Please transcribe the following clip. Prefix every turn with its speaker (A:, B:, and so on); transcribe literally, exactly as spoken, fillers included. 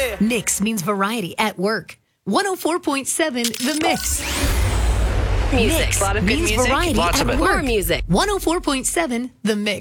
A: Yeah.
B: Mix means variety at work. one oh four point seven The Mix.
C: Music.
B: Mix
C: A lot of good
B: means
C: music.
B: variety
A: Lots
B: at
A: of it.
B: work.
C: More music.
B: one oh four point seven The Mix.